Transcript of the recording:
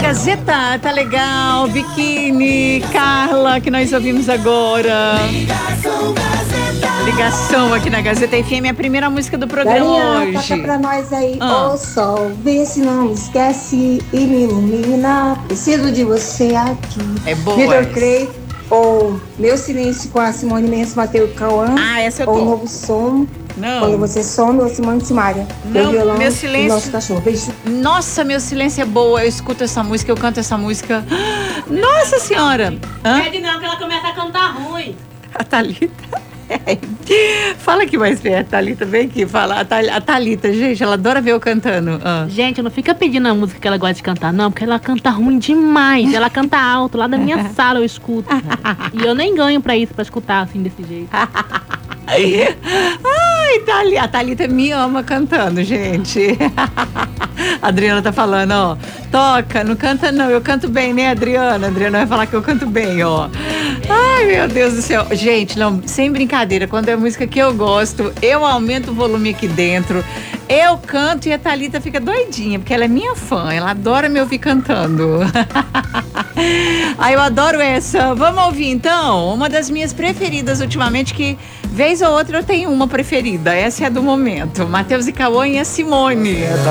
Gazeta, tá legal. Biquíni, Carla, que nós ouvimos agora. Ligação aqui na Gazeta FM, é a primeira música do programa Darinha, hoje. toca pra nós aí, ô sol, vê se não me esquece e me ilumina. Preciso de você aqui. É boa. Vitor Clay, ou Meu Silêncio com a Simone Mendes, Matheus Cauã. Ah, essa eu ou tô. Novo Som. Não. Quando você some, ou Simone Simaria. Não, violão, Meu Silêncio. Nosso cachorro. Beijo. Nossa, Meu Silêncio é boa. Eu escuto essa música, eu canto essa música. Nossa Senhora. Hã? Pede não, que ela começa a cantar ruim. A Thalita. Fala aqui mais perto, Thalita, vem aqui, fala. A Thalita, gente, ela adora ver eu cantando. Gente, não fica pedindo a música que ela gosta de cantar, não, porque ela canta ruim demais. Ela canta alto, lá da minha sala eu escuto. E eu nem ganho pra isso, pra escutar assim, desse jeito. Ai, a Thalita me ama cantando, gente. A Adriana tá falando, ó. Toca, não canta não, eu canto bem, né, Adriana? A Adriana vai falar que eu canto bem, ó. Ai, meu Deus do céu. Gente, não, sem brincadeira, quando é música que eu gosto, eu aumento o volume aqui dentro, eu canto e a Thalita fica doidinha, porque ela é minha fã, ela adora me ouvir cantando. Ai, eu adoro essa. Vamos ouvir então? Uma das minhas preferidas ultimamente, que vez ou outra eu tenho uma preferida, essa é a do momento. Matheus e Cauã e a Simone.